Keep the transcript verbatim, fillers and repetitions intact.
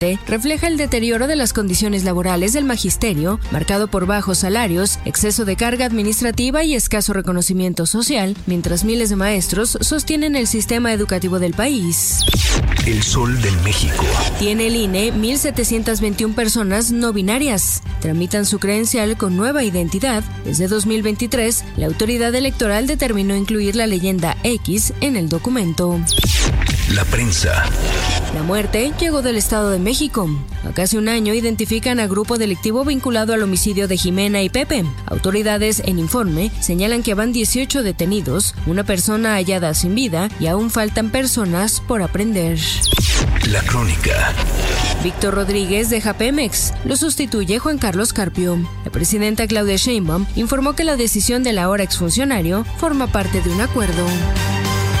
refleja el deterioro de las condiciones laborales del magisterio, marcado por bajos salarios, exceso de carga administrativa y escaso reconocimiento social, mientras miles de maestros sostienen el sistema educativo del país. El Sol de México. Tiene el I N E mil setecientas veintiuna personas no binarias. Tramitan su credencial con nueva identidad. Desde dos mil veintitrés, la autoridad electoral determinó incluir la leyenda X en el documento. La prensa. La muerte llegó del Estado de México. A casi un año identifican a grupo delictivo vinculado al homicidio de Jimena y Pepe. Autoridades en informe señalan que van dieciocho detenidos, una persona hallada sin vida y aún faltan personas por aprender. La crónica. Víctor Rodríguez deja Pemex, lo sustituye Juan Carlos Carpio. La presidenta Claudia Sheinbaum informó que la decisión del ahora exfuncionario forma parte de un acuerdo.